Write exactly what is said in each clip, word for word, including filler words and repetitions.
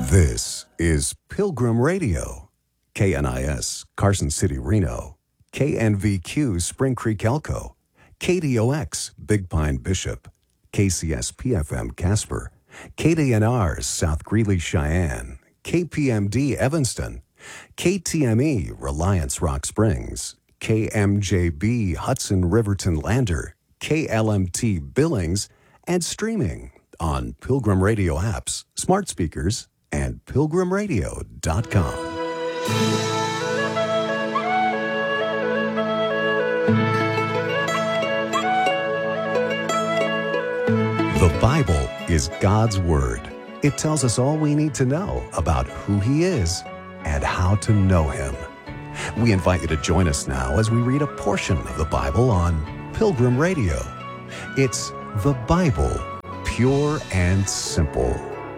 This is Pilgrim Radio, K N I S, Carson City, Reno, K N V Q, Spring Creek, Elko, K D O X, Big Pine, Bishop, K C S P F M, Casper, K D N R, South Greeley, Cheyenne, K P M D, Evanston, K T M E, Reliance, Rock Springs, K M J B, Hudson, Riverton, Lander, K L M T, Billings, and streaming on Pilgrim Radio apps, smart speakers, and pilgrim radio dot com. The Bible is God's Word. It tells us all we need to know about who He is and how to know Him. We invite you to join us now as we read a portion of the Bible on Pilgrim Radio. It's the Bible, pure and simple.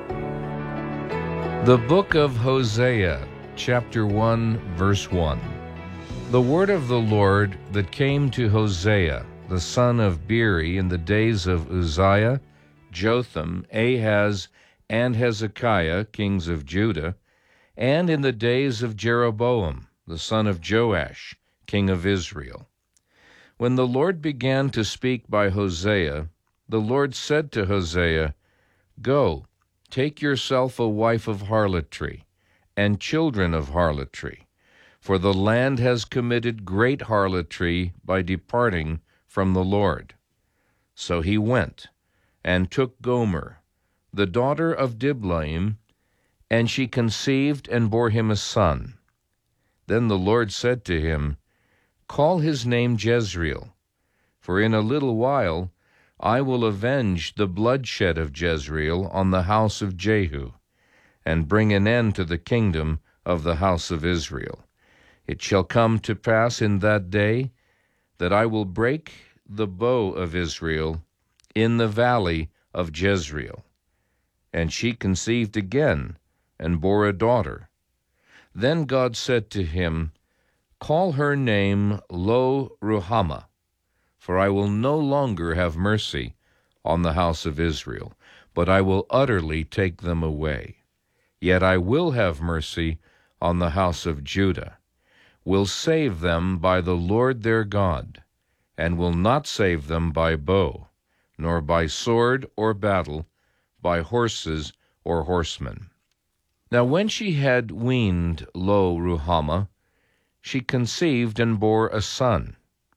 The book of Hosea, chapter one, verse one. The word of the Lord that came to Hosea, the son of Beeri, in the days of Uzziah, Jotham, Ahaz, and Hezekiah, kings of Judah, and in the days of Jeroboam, the son of Joash, king of Israel. When the Lord began to speak by Hosea, the Lord said to Hosea, Go, take yourself a wife of harlotry, and children of harlotry, for the land has committed great harlotry by departing from the Lord. So he went, and took Gomer, the daughter of Diblaim, and she conceived and bore him a son. Then the Lord said to him, Call his name Jezreel, for in a little while I will avenge the bloodshed of Jezreel on the house of Jehu, and bring an end to the kingdom of the house of Israel. It shall come to pass in that day that I will break the bow of Israel in the valley of Jezreel. And she conceived again, and bore a daughter. Then God said to him, Call her name Lo-Ruhamah, for I will no longer have mercy on the house of Israel, but I will utterly take them away. Yet I will have mercy on the house of Judah, will save them by the Lord their God, and will not save them by bow, nor by sword or battle, by horses or horsemen. Now when she had weaned Lo-Ruhamah, she conceived and bore a son.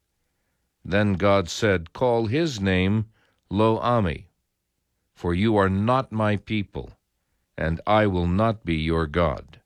Then God said, Call his name Lo-Ammi, for you are not my people, and I will not be your God.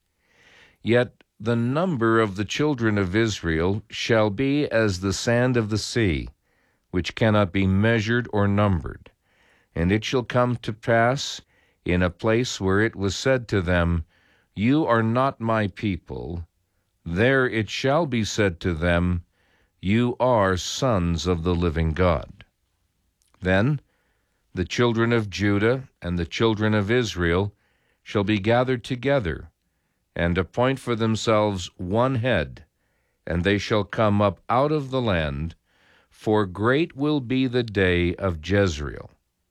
Yet the number of the children of Israel shall be as the sand of the sea, which cannot be measured or numbered. And it shall come to pass, in a place where it was said to them, You are not my people, there it shall be said to them, You are sons of the living God. Then the children of Judah and the children of Israel shall be gathered together, and appoint for themselves one head, and they shall come up out of the land, for great will be the day of Jezreel.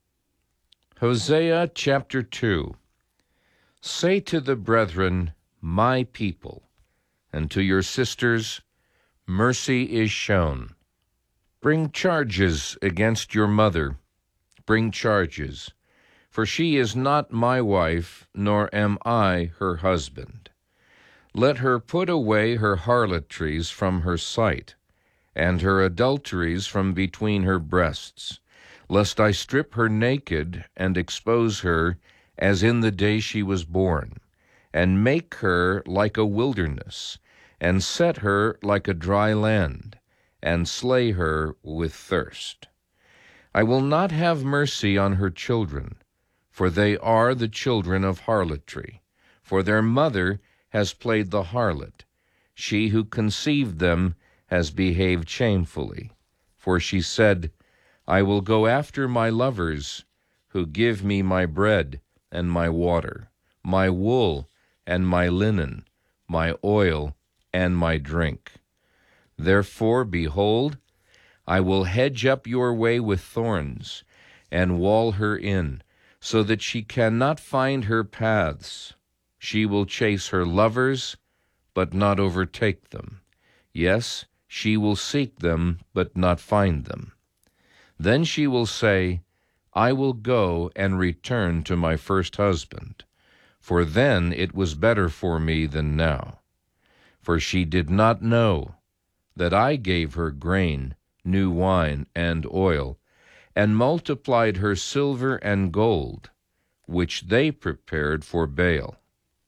Hosea chapter two. Say to the brethren, My people, and to your sisters, Mercy is shown. Bring charges against your mother, bring charges, for she is not my wife, nor am I her husband. Let her put away her harlotries from her sight, and her adulteries from between her breasts, lest I strip her naked and expose her as in the day she was born, and make her like a wilderness, and set her like a dry land, and slay her with thirst. I will not have mercy on her children, for they are the children of harlotry, for their mother has played the harlot. She who conceived them has behaved shamefully. For she said, I will go after my lovers, who give me my bread and my water, my wool and my linen, my oil and my drink. Therefore, behold, I will hedge up your way with thorns, and wall her in, so that she cannot find her paths. She will chase her lovers, but not overtake them. Yes, she will seek them, but not find them. Then she will say, I will go and return to my first husband, for then it was better for me than now. For she did not know that I gave her grain, new wine, and oil, and multiplied her silver and gold, which they prepared for Baal.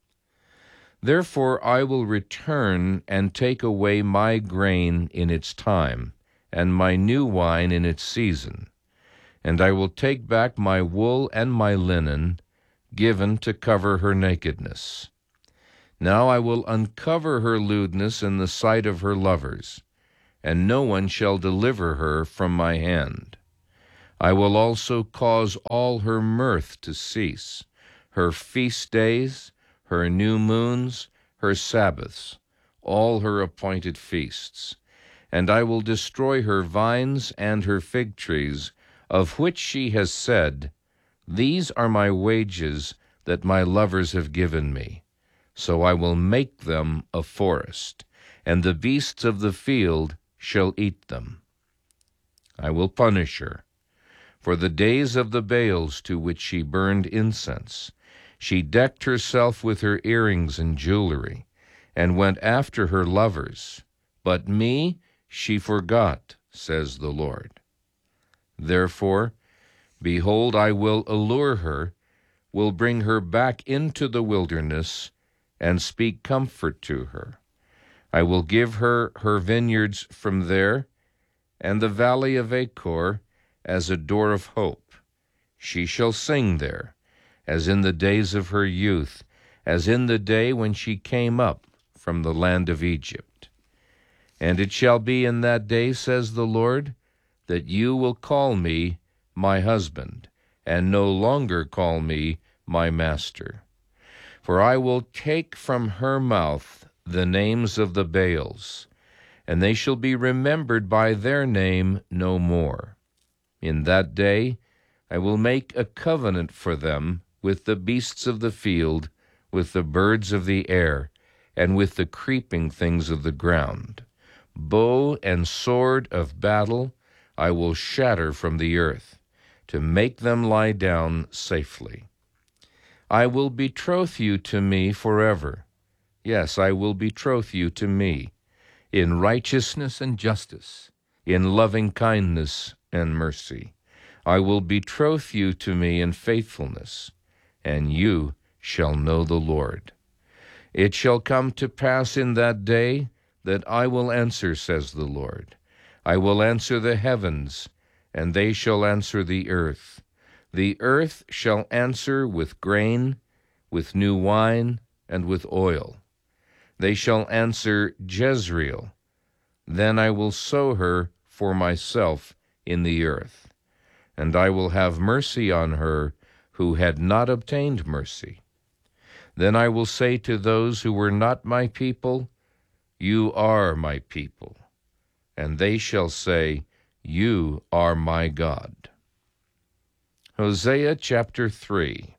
Therefore I will return and take away my grain in its time, and my new wine in its season, and I will take back my wool and my linen, given to cover her nakedness. Now I will uncover her lewdness in the sight of her lovers, and no one shall deliver her from my hand. I will also cause all her mirth to cease, her feast days, her new moons, her Sabbaths, all her appointed feasts. And I will destroy her vines and her fig trees, of which she has said, These are my wages that my lovers have given me. So I will make them a forest, and the beasts of the field shall eat them. I will punish her for the days of the Baals to which she burned incense. She decked herself with her earrings and jewelry, and went after her lovers. But me she forgot, says the Lord. Therefore, behold, I will allure her, will bring her back into the wilderness, and speak comfort to her. I will give her her vineyards from there, and the valley of Achor as a door of hope. She shall sing there, as in the days of her youth, as in the day when she came up from the land of Egypt. And it shall be in that day, says the Lord, that you will call me my husband, and no longer call me my master. For I will take from her mouth the names of the Baals, and they shall be remembered by their name no more. In that day I will make a covenant for them with the beasts of the field, with the birds of the air, and with the creeping things of the ground. Bow and sword of battle I will shatter from the earth, to make them lie down safely. I will betroth you to me forever. Yes, I will betroth you to me, in righteousness and justice, in loving kindness and mercy. I will betroth you to me in faithfulness, and you shall know the Lord. It shall come to pass in that day that I will answer, says the Lord. I will answer the heavens, and they shall answer the earth. The earth shall answer with grain, with new wine, and with oil. They shall answer Jezreel. Then I will sow her for myself in the earth, and I will have mercy on her who had not obtained mercy. Then I will say to those who were not my people, You are my people. And they shall say, You are my God. Hosea chapter three.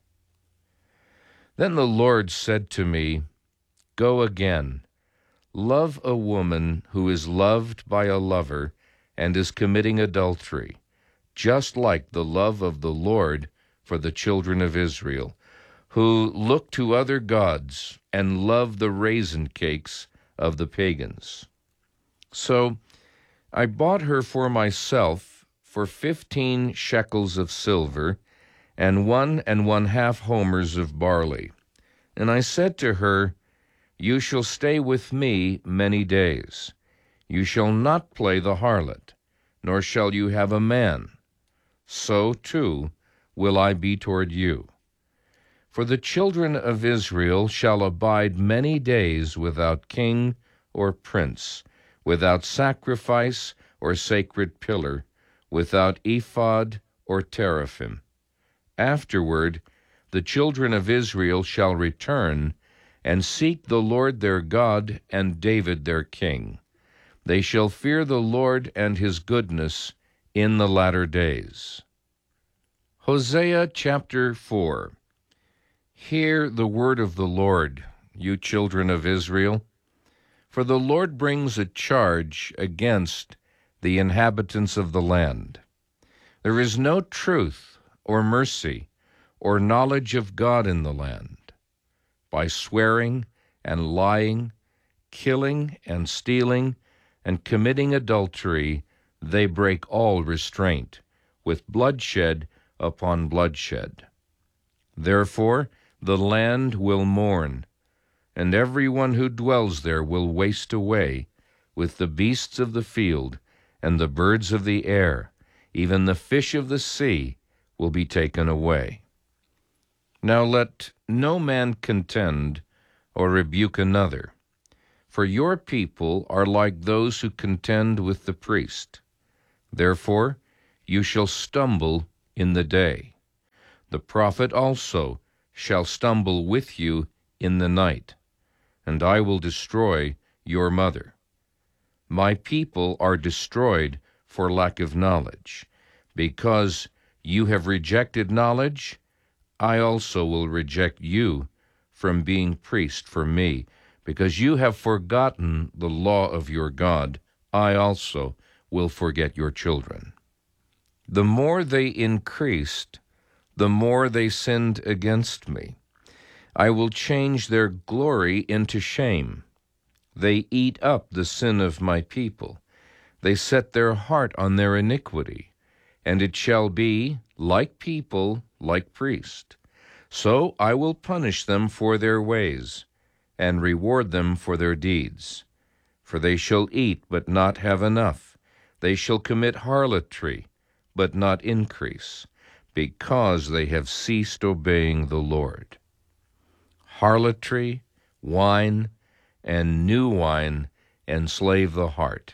Then the Lord said to me, Go again, love a woman who is loved by a lover and is committing adultery, just like the love of the Lord for the children of Israel, who look to other gods and love the raisin cakes of the pagans. So I bought her for myself for fifteen shekels of silver and one and one half homers of barley. And I said to her, You shall stay with me many days. You shall not play the harlot, nor shall you have a man. So, too, will I be toward you. For the children of Israel shall abide many days without king or prince, without sacrifice or sacred pillar, without ephod or teraphim. Afterward, the children of Israel shall return and seek the Lord their God and David their king. They shall fear the Lord and his goodness in the latter days. Hosea chapter four. Hear the word of the Lord, you children of Israel. For the Lord brings a charge against the inhabitants of the land. There is no truth or mercy or knowledge of God in the land. By swearing and lying, killing and stealing, and committing adultery, they break all restraint, with bloodshed upon bloodshed. Therefore the land will mourn, and everyone who dwells there will waste away, with the beasts of the field and the birds of the air, even the fish of the sea will be taken away. Now let no man contend or rebuke another, for your people are like those who contend with the priest. Therefore you shall stumble in the day. The prophet also shall stumble with you in the night, and I will destroy your mother. My people are destroyed for lack of knowledge. Because you have rejected knowledge, I also will reject you from being priest for me. Because you have forgotten the law of your God, I also will forget your children. The more they increased, the more they sinned against me. I will change their glory into shame. They eat up the sin of my people. They set their heart on their iniquity. And it shall be, like people, like priest. So I will punish them for their ways, and reward them for their deeds. For they shall eat, but not have enough. They shall commit harlotry, but not increase, because they have ceased obeying the Lord. Harlotry, wine, and new wine enslave the heart.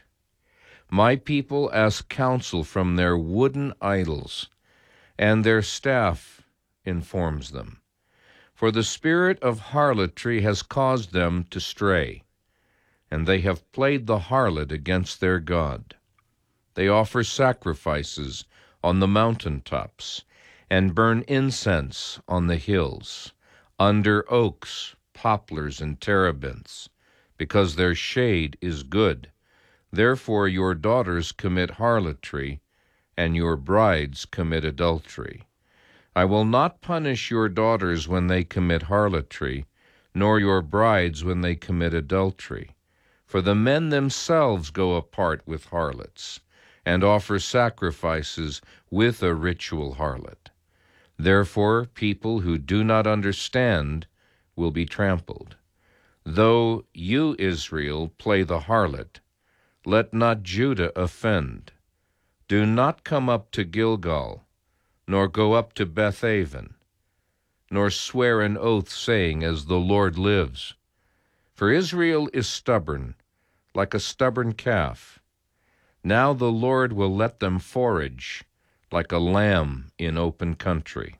My people ask counsel from their wooden idols, and their staff informs them. For the spirit of harlotry has caused them to stray, and they have played the harlot against their God. They offer sacrifices on the mountaintops, and burn incense on the hills, under oaks, poplars, and terebinths, because their shade is good. Therefore your daughters commit harlotry, and your brides commit adultery. I will not punish your daughters when they commit harlotry, nor your brides when they commit adultery. For the men themselves go apart with harlots, and offer sacrifices with a ritual harlot. Therefore people who do not understand will be trampled. Though you, Israel, play the harlot, let not Judah offend. Do not come up to Gilgal, nor go up to Bethaven, nor swear an oath, saying, As the Lord lives. For Israel is stubborn, like a stubborn calf. Now the Lord will let them forage, like a lamb in open country.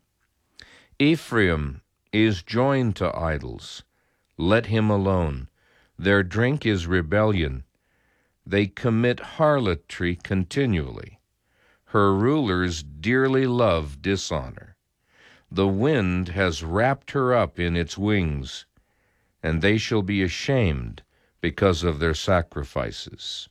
Ephraim is joined to idols. Let him alone. Their drink is rebellion. They commit harlotry continually. Her rulers dearly love dishonor. The wind has wrapped her up in its wings, and they shall be ashamed because of their sacrifices.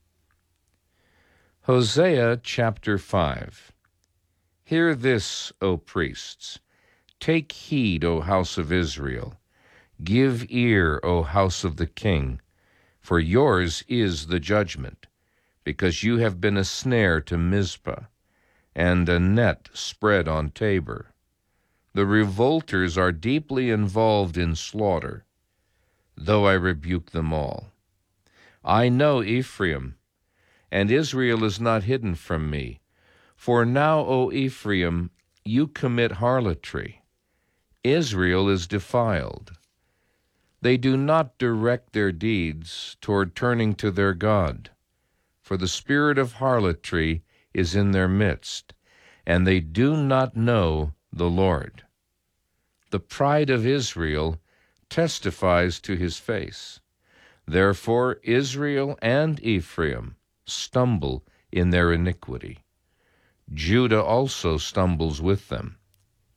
Hosea chapter five. Hear this, O priests. Take heed, O house of Israel. Give ear, O house of the king, for yours is the judgment, because you have been a snare to Mizpah, and a net spread on Tabor. The revolters are deeply involved in slaughter, though I rebuke them all. I know Ephraim, and Israel is not hidden from me. For now, O Ephraim, you commit harlotry. Israel is defiled. They do not direct their deeds toward turning to their God, for the spirit of harlotry is in their midst, and they do not know the Lord. The pride of Israel testifies to his face. Therefore Israel and Ephraim stumble in their iniquity. Judah also stumbles with them.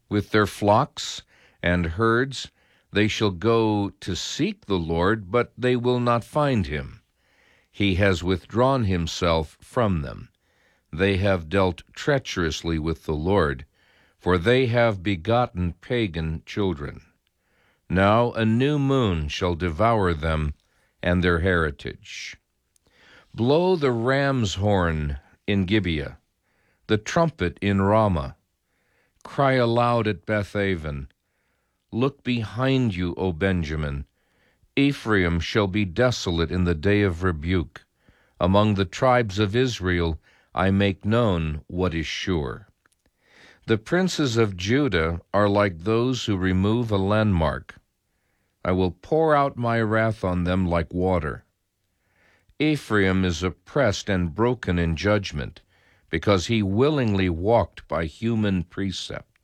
With their flocks and herds they shall go to seek the Lord, but they will not find him. He has withdrawn himself from them. They have dealt treacherously with the Lord, for they have begotten pagan children. Now a new moon shall devour them and their heritage. Blow the ram's horn in Gibeah, the trumpet in Ramah. Cry aloud at Bethaven. Look behind you, O Benjamin. Ephraim shall be desolate in the day of rebuke. Among the tribes of Israel I make known what is sure. The princes of Judah are like those who remove a landmark. I will pour out my wrath on them like water. Ephraim is oppressed and broken in judgment, because he willingly walked by human precept.